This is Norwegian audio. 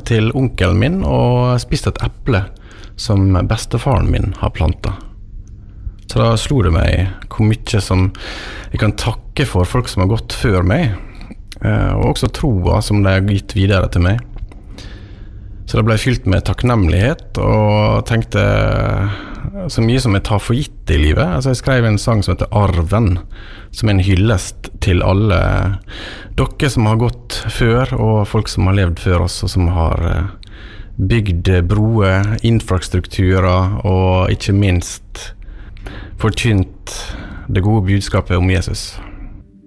til onkelen min og spist et eple som bestefaren min har plantet. Så da slo det meg hvor mye som jeg kan takke for folk som har gått før meg, og også troa som de har gitt videre til meg. Så det ble fylt med takknemlighet, og tenkte så mye som jeg tar for gitt i livet. Altså jeg skrev en sang som heter Arven, som en hyllest til alle dere som har gått før, og folk som har levd før oss, og som har bygd broer, infrastrukturer, og ikke minst forkynt det gode budskapet om Jesus.